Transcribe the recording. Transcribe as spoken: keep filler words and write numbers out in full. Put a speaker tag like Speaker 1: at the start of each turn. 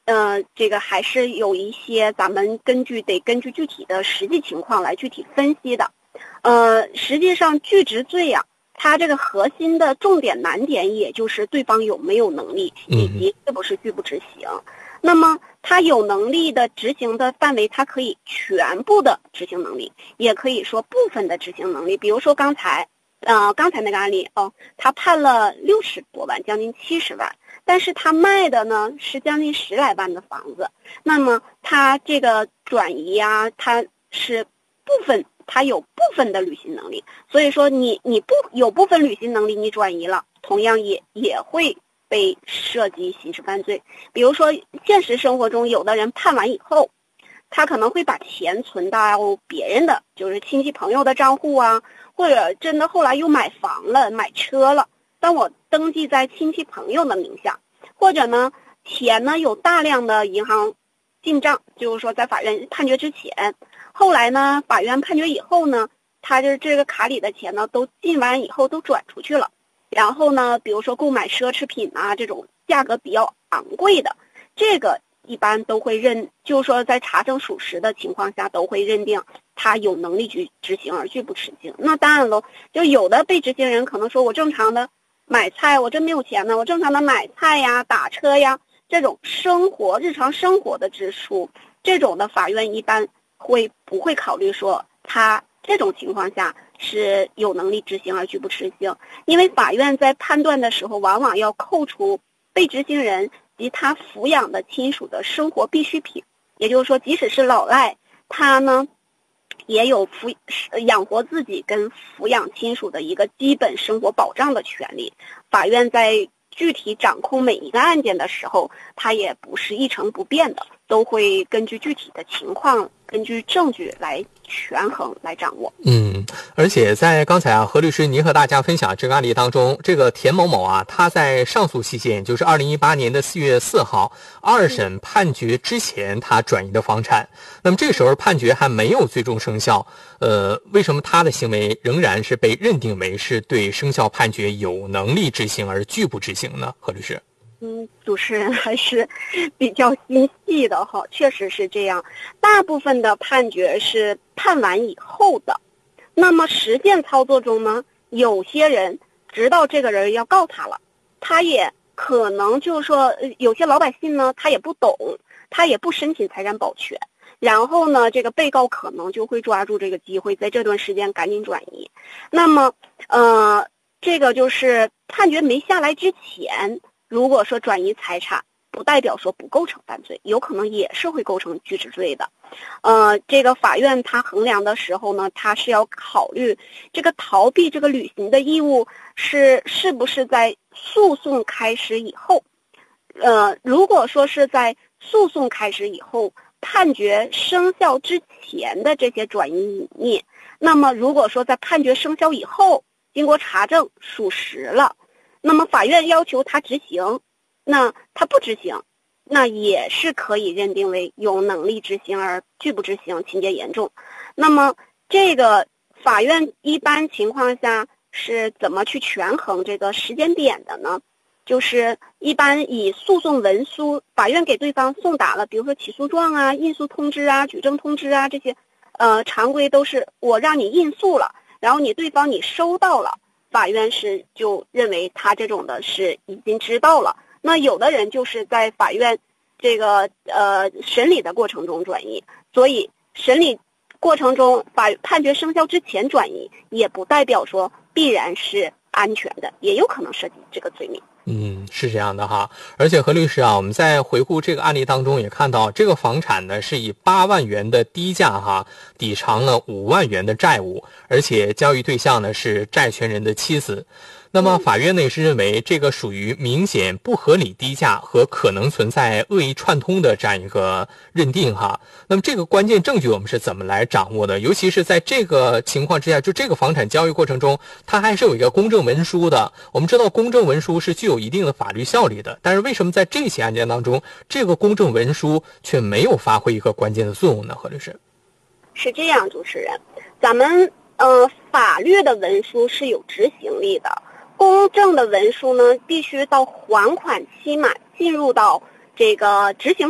Speaker 1: 呃，这个还是有一些咱们根据得根据具体的实际情况来具体分析的。呃，实际上拒执罪呀、啊，它这个核心的重点难点，也就是对方有没有能力，以及是不是拒不执行。嗯、那么他有能力的执行的范围，它可以全部的执行能力，也可以说部分的执行能力。比如说刚才，呃，刚才那个案例哦，他判了六十多万，将近七十万。但是他卖的呢是将近十来万的房子，那么他这个转移啊，他是部分，他有部分的履行能力，所以说你你不有部分履行能力，你转移了，同样也也会被涉及刑事犯罪。比如说现实生活中，有的人判完以后，他可能会把钱存到别人的，就是亲戚朋友的账户啊，或者真的后来又买房了、买车了。当我登记在亲戚朋友的名下，或者呢，钱呢有大量的银行进账，就是说在法院判决之前，后来呢，法院判决以后呢，他就是这个卡里的钱呢都进完以后都转出去了，然后呢，比如说购买奢侈品啊这种价格比较昂贵的，这个一般都会认，就是说在查证属实的情况下都会认定他有能力去执行而拒不执行。那当然喽，就有的被执行人可能说我正常的买菜，我真没有钱呢，我正常的买菜呀、打车呀，这种生活日常生活的支出，这种的法院一般会不会考虑说他这种情况下是有能力执行而拒不执行？因为法院在判断的时候，往往要扣除被执行人及他抚养的亲属的生活必需品，也就是说，即使是老赖，他呢也有抚养活自己跟抚养亲属的一个基本生活保障的权利。法院在具体掌控每一个案件的时候，它也不是一成不变的，都会根据具体的情况，根据证据来权衡来掌握。
Speaker 2: 嗯，而且在刚才啊，何律师您和大家分享这个案例当中，这个田某某啊，他在上诉期限，就是二零一八年的四月四号二审判决之前，他转移的房产。那么这个时候判决还没有最终生效，呃，为什么他的行为仍然是被认定为是对生效判决有能力执行而拒不执行呢？何律师？
Speaker 1: 嗯，主持人还是比较心细的哈，确实是这样。大部分的判决是判完以后的，那么实践操作中呢，有些人知道这个人要告他了，他也可能就是说，有些老百姓呢，他也不懂，他也不申请财产保全，然后呢，这个被告可能就会抓住这个机会，在这段时间赶紧转移。那么，呃，这个就是判决没下来之前，如果说转移财产，不代表说不构成犯罪，有可能也是会构成拒执罪的。呃，这个法院他衡量的时候呢，他是要考虑这个逃避这个履行的义务是是不是在诉讼开始以后。呃，如果说是在诉讼开始以后，判决生效之前的这些转移隐匿，那么如果说在判决生效以后，经过查证属实了，那么法院要求他执行，那他不执行，那也是可以认定为有能力执行而拒不执行，情节严重。那么这个法院一般情况下是怎么去权衡这个时间点的呢？就是一般以诉讼文书，法院给对方送达了，比如说起诉状啊、印诉通知啊、举证通知啊这些，呃，常规都是我让你印诉了，然后你对方你收到了，法院是就认为他这种的是已经知道了。那有的人就是在法院这个呃审理的过程中转移，所以审理过程中法判决生效之前转移，也不代表说必然是安全的，也有可能涉及这个罪名。
Speaker 2: 嗯，是这样的哈。而且何律师啊，我们在回顾这个案例当中也看到，这个房产呢是以八万元的低价哈抵偿了五万元的债务，而且交易对象呢是债权人的妻子。那么法院呢也是认为这个属于明显不合理低价和可能存在恶意串通的这样一个认定哈。那么这个关键证据我们是怎么来掌握的？尤其是在这个情况之下，就这个房产交易过程中，它还是有一个公证文书的。我们知道公证文书是具有一定的法律效力的，但是为什么在这起案件当中，这个公证文书却没有发挥一个关键的作用呢？何律师？
Speaker 1: 是这样，主持人，咱们呃法律的文书是有执行力的。公证的文书呢，必须到还款期满进入到这个执行